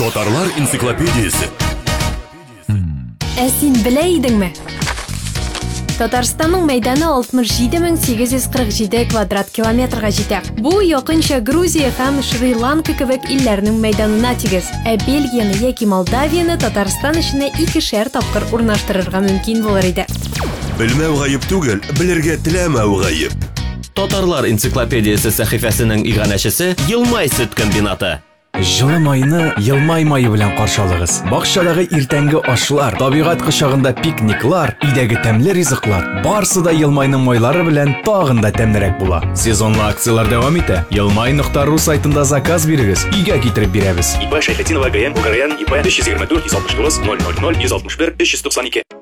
Татарлар энциклопедиясе. Син белә идеңме? Татарстанның мәйданы 67847 квадрат километрга җитә. Бу якынча Грузия һәм Шри-Ланка кебек илләрнең мәйданына тигез. Бельгияны яки Молдавияны Татарстан эченә 2 тапкыр урнаштырырга мөмкин булыр иде. Белмәү гаеп түгел, белергә теләмәү гаеп. Татарлар энциклопедиясе сәхифәсенең иганәчесе Елмай сөт комбинаты. Жылы майны Елмай майы белән каршалыгыз. Бакчадагы иртәнге ашлар, табигать кочагында пикниклар, идәге тәмле ризыклар, барысы да Елмайның майлары белән тагын да тәмлерәк була. Сезонлы акциялар дәвам итә. Елмай.ру сайтында заказ бирегез, өйгә китереп бирәбез. ИП Шәйхетдинова ГМ Бугараян ИП 524 169 000 161 592.